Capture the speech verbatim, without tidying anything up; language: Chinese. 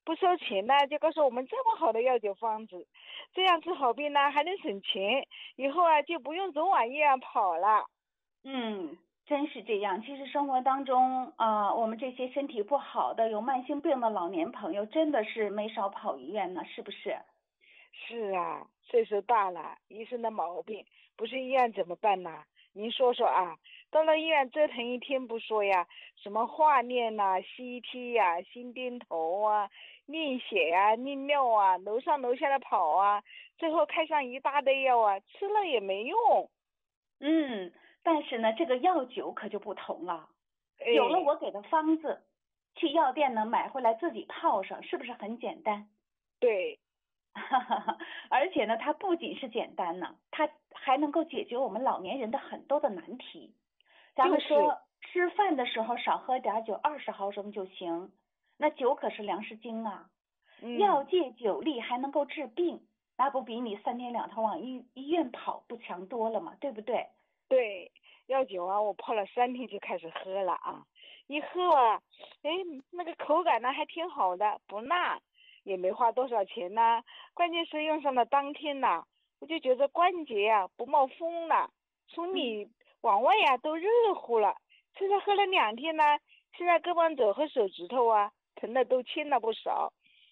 不收钱呢，就告诉我们这么好的药酒方子，这样治好病呢还能省钱，以后啊就不用总往医院跑了。 嗯，真是这样。其实生活当中，啊、我们这些身体不好的、有慢性病的老年朋友，真的是没少跑医院呢，是不是？ 是啊，岁数大了，医生的毛病不是医院怎么办呢？您说说啊，到了医院折腾一天不说呀，什么化验呐、C T 呀、心电图啊、验血呀、验尿啊，楼上楼下的跑啊，最后开上一大堆药啊，吃了也没用。 嗯，但是呢，这个药酒可就不同了。有了哎， 我给的方子，去药店呢买回来自己泡上，是不是很简单？ 对， 而且呢，它不仅是简单呢，它还能够解决我们老年人的很多的难题。咱就是， 们说吃饭的时候少喝点酒，二十毫升就行。那酒可是粮食精啊，药嗯。 借酒力还能够治病，那不比你三天两头往医医院跑不强多了吗？对不对？ 对，药酒啊，我泡了三天就开始喝了啊，一喝啊，哎，那个口感呢还挺好的，不辣，也没花多少钱呢。关键是用上了当天呐，我就觉得关节呀、不冒风了，从嗯。 里往外呀、都热乎了。吃了喝了两天呢，现在胳膊肘和手指头啊疼的都轻了不少。